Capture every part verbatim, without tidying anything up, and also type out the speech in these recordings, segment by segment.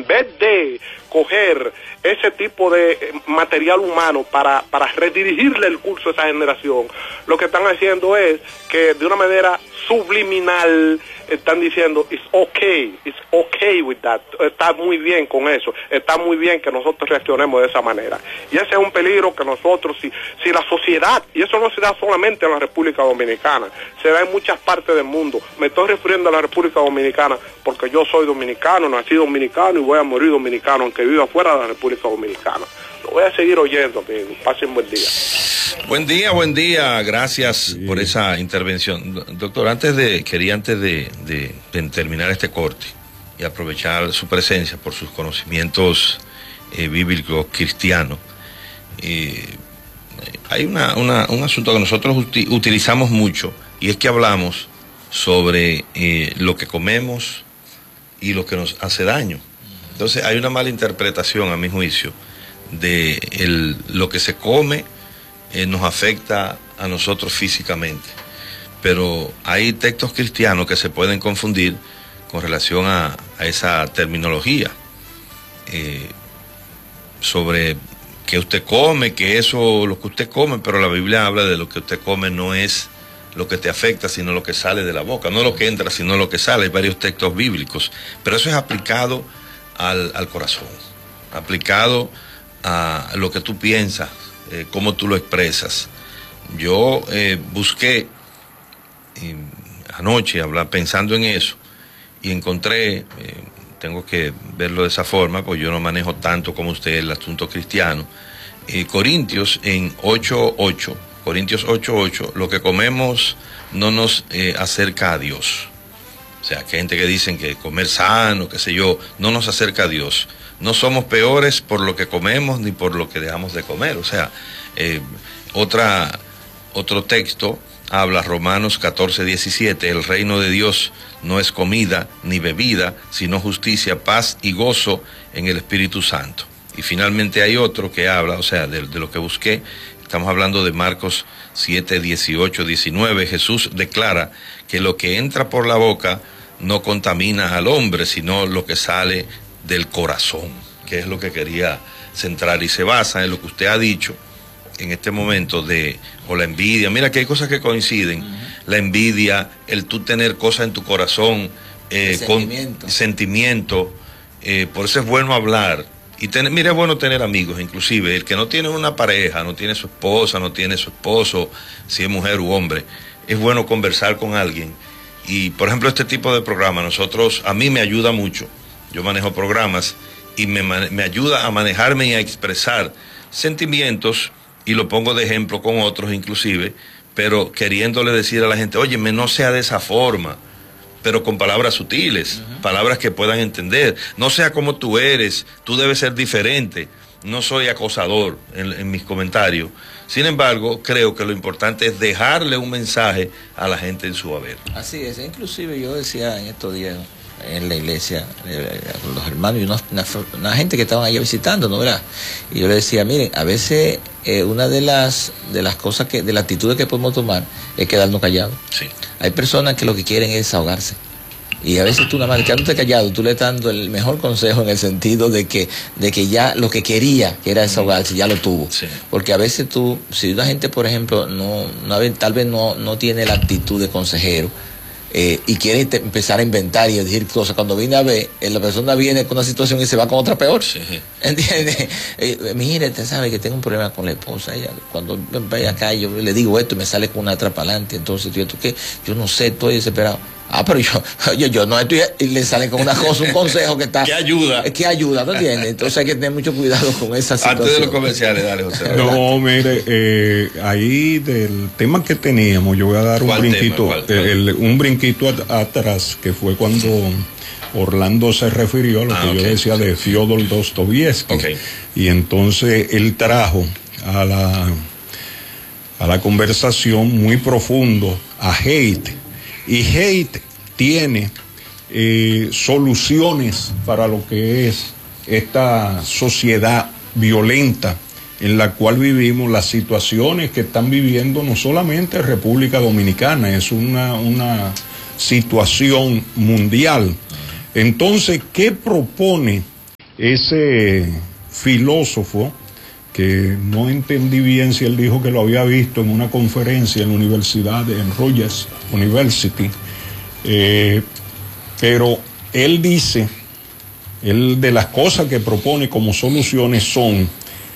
en vez de coger ese tipo de material humano para, para redirigirle el curso a esa generación, lo que están haciendo es que de una manera subliminal están diciendo it's okay, it's okay with that, está muy bien con eso, está muy bien que nosotros reaccionemos de esa manera. Y ese es un peligro que nosotros, si, si la sociedad, y eso no se da solamente en la República Dominicana, se da en muchas partes del mundo. Me estoy refiriendo a la República Dominicana porque yo soy dominicano, nací dominicano y voy a morir dominicano, aunque viva fuera de la República Dominicana. Lo voy a seguir oyendo, amigos. Pasen buen día. Buen día, buen día. Gracias sí. por esa intervención. Doctor, antes de, quería antes de, de, de terminar este corte y aprovechar su presencia por sus conocimientos eh, bíblicos cristianos. Eh, hay una, una, un asunto que nosotros uti utilizamos mucho y es que hablamos sobre eh, lo que comemos y lo que nos hace daño. Entonces hay una mala interpretación, a mi juicio, de el, lo que se come eh, nos afecta a nosotros físicamente, pero hay textos cristianos que se pueden confundir con relación a, a esa terminología eh, sobre que usted come, que eso, lo que usted come, pero la Biblia habla de lo que usted come no es lo que te afecta, sino lo que sale de la boca, no lo que entra, sino lo que sale. Hay varios textos bíblicos, pero eso es aplicado al, al corazón, aplicado a lo que tú piensas, eh, cómo tú lo expresas. Yo eh, busqué eh, anoche hablar pensando en eso y encontré, eh, tengo que verlo de esa forma, pues yo no manejo tanto como usted el asunto cristiano. Eh, Corintios en ocho ocho, Corintios ocho ocho, lo que comemos no nos eh, acerca a Dios. O sea, que hay gente que dicen que comer sano, qué sé yo, no nos acerca a Dios. No somos peores por lo que comemos ni por lo que dejamos de comer. O sea, eh, otra, otro texto habla, Romanos catorce diecisiete, el reino de Dios no es comida ni bebida, sino justicia, paz y gozo en el Espíritu Santo. Y finalmente hay otro que habla, o sea, de, de lo que busqué, estamos hablando de Marcos siete dieciocho diecinueve, Jesús declara que lo que entra por la boca no contamina al hombre, sino lo que sale del corazón, que es lo que quería centrar, y se basa en lo que usted ha dicho en este momento de, o la envidia. Mira que hay cosas que coinciden, uh-huh. la envidia, el tú tener cosas en tu corazón, eh, con sentimiento, sentimiento eh, por eso es bueno hablar, y tener, mira, es bueno tener amigos, inclusive el que no tiene una pareja, no tiene su esposa, no tiene su esposo, si es mujer u hombre, es bueno conversar con alguien. Y por ejemplo este tipo de programa, nosotros, a mí me ayuda mucho. Yo manejo programas y me, me ayuda a manejarme y a expresar sentimientos, y lo pongo de ejemplo con otros inclusive, pero queriéndole decir a la gente, óyeme, no sea de esa forma, pero con palabras sutiles, uh-huh. palabras que puedan entender. No sea como tú eres, tú debes ser diferente. No soy acosador en, en mis comentarios. Sin embargo, creo que lo importante es dejarle un mensaje a la gente en su haber. Así es, inclusive yo decía en estos días en la iglesia, eh, los hermanos y una, una, una gente que estaban allá visitando, ¿no verdad? Y yo le decía, miren, a veces eh, una de las de las cosas que, de las actitudes que podemos tomar es quedarnos callados. Sí. Hay personas que lo que quieren es desahogarse. Y a veces tú nada más quedándote callado, tú le estás dando el mejor consejo en el sentido de que, de que ya lo que quería, que era desahogarse, ya lo tuvo. Sí. Porque a veces tú, si una gente, por ejemplo, no, no tal vez no, no tiene la actitud de consejero, Eh, y quiere te, empezar a inventar y a decir cosas, cuando viene a ver, eh, la persona viene con una situación y se va con otra peor. Sí. ¿Entiendes? Eh, mire, usted sabe que tengo un problema con la esposa. Ella, cuando vaya acá, yo le digo esto y me sale con una atrás para adelante. Entonces, yo, ¿tú qué? Yo no sé, estoy desesperado. Ah, pero yo, yo, yo no estoy, y le sale con una cosa, un consejo que está. Que ayuda. Que ayuda, ¿no entiendes? Entonces hay que tener mucho cuidado con esa situación. Antes de los comerciales, dale, José. No, mire, eh, ahí del tema que teníamos, yo voy a dar un brinquito, tema, ¿cuál, cuál? El, un brinquito at atrás, que fue cuando Orlando se refirió a lo ah, que okay. yo decía de Fyodor Dostoyevsky. Okay. Y entonces él trajo a la, a la conversación muy profundo a Haidt. Y Haidt tiene eh, soluciones para lo que es esta sociedad violenta en la cual vivimos, las situaciones que están viviendo no solamente República Dominicana, es una, una situación mundial. Entonces, ¿qué propone ese filósofo, que no entendí bien si él dijo que lo había visto en una conferencia en la universidad, en Rutgers University, eh, pero él dice, él de las cosas que propone como soluciones son,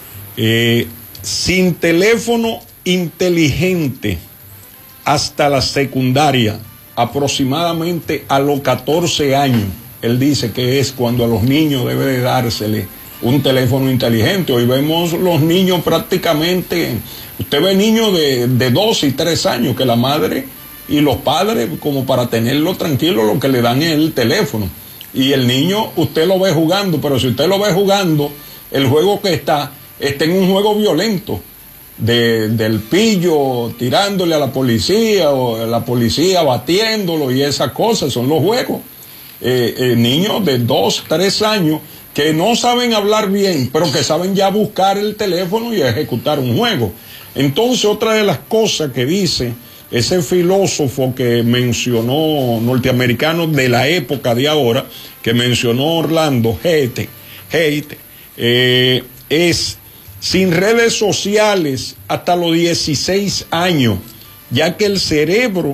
eh, sin teléfono inteligente hasta la secundaria, aproximadamente a los catorce años, él dice que es cuando a los niños debe de dársele un teléfono inteligente. Hoy vemos los niños prácticamente, usted ve niños de, de dos y tres años que la madre y los padres, como para tenerlo tranquilo, lo que le dan es el teléfono. Y el niño, usted lo ve jugando, pero si usted lo ve jugando, el juego que está, está en un juego violento, de, del pillo tirándole a la policía, o la policía batiéndolo, y esas cosas son los juegos. Eh, eh, niños de dos, tres años que no saben hablar bien, pero que saben ya buscar el teléfono y ejecutar un juego. Entonces, otra de las cosas que dice ese filósofo que mencionó, norteamericano de la época de ahora, que mencionó Orlando Haight, Haight eh, es sin redes sociales hasta los dieciséis años, ya que el cerebro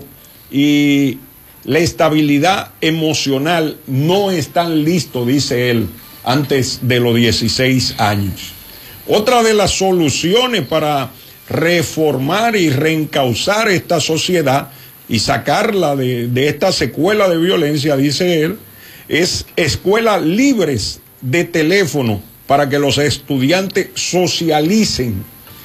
y la estabilidad emocional no están listos, dice él, antes de los dieciséis años. Otra de las soluciones para reformar y reencauzar esta sociedad y sacarla de, de esta secuela de violencia, dice él, es escuelas libres de teléfono para que los estudiantes socialicen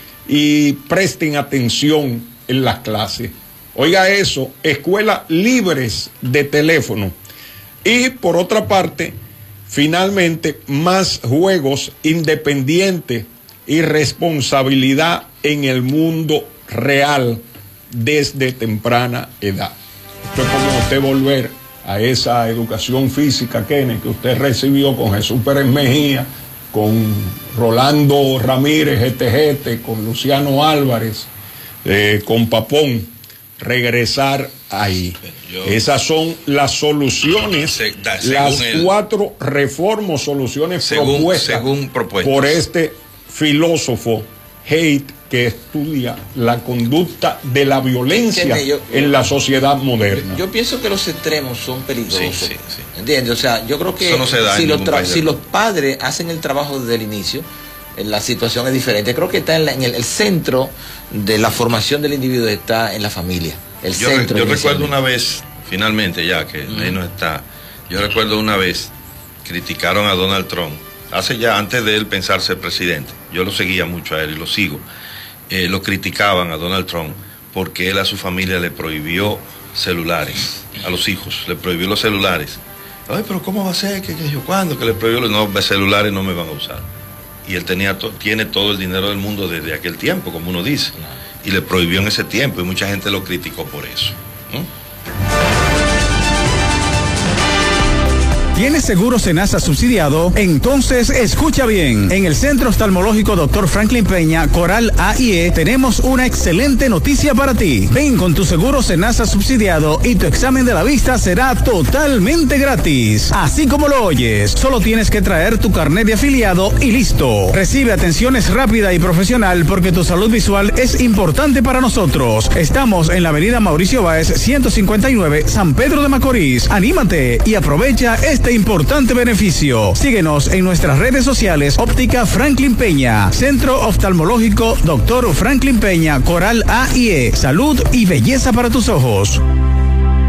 y presten atención en las clases. Oiga eso, escuelas libres de teléfono. Y por otra parte, finalmente, más juegos independientes y responsabilidad en el mundo real desde temprana edad. Esto es como usted volver a esa educación física, Kenneth, que usted recibió con Jesús Pérez Mejía, con Rolando Ramírez, Gete Gete, con Luciano Álvarez, eh, con Papón. Regresar ahí. Yo, Esas son las soluciones, se, da, las el, cuatro reformas, soluciones según, propuestas según por este filósofo Haight, que estudia la conducta de la violencia yo, en yo, la sociedad moderna. Yo pienso que los extremos son peligrosos. Sí, sí, sí. ¿Entiendes? O sea, yo creo que no si, los si los padres hacen el trabajo desde el inicio, la situación es diferente. Creo que está en, la, en el, el centro de la formación del individuo, está en la familia. El yo centro yo recuerdo una vez, finalmente ya que mm. ahí no está, yo recuerdo una vez criticaron a Donald Trump, hace ya antes de él pensar ser presidente, yo lo seguía mucho a él y lo sigo, eh, lo criticaban a Donald Trump porque él a su familia le prohibió celulares, a los hijos, le prohibió los celulares. Ay, pero ¿cómo va a ser? ¿Qué, qué yo cuándo? Que le prohibió los no, celulares no me van a usar. Y él tenía to, tiene todo el dinero del mundo desde aquel tiempo, como uno dice, y le prohibió en ese tiempo, y mucha gente lo criticó por eso. ¿Mm? ¿Tienes seguro Senasa subsidiado? Entonces escucha bien. En el Centro Oftalmológico doctor Franklin Peña, Coral A y E, tenemos una excelente noticia para ti. Ven con tu seguro Senasa subsidiado y tu examen de la vista será totalmente gratis. Así como lo oyes, solo tienes que traer tu carnet de afiliado y listo. Recibe atenciones rápida y profesional porque tu salud visual es importante para nosotros. Estamos en la avenida Mauricio Báez, ciento cincuenta y nueve, San Pedro de Macorís. Anímate y aprovecha este importante beneficio. Síguenos en nuestras redes sociales. Óptica Franklin Peña, Centro Oftalmológico doctor Franklin Peña, Coral A y E. Salud y belleza para tus ojos.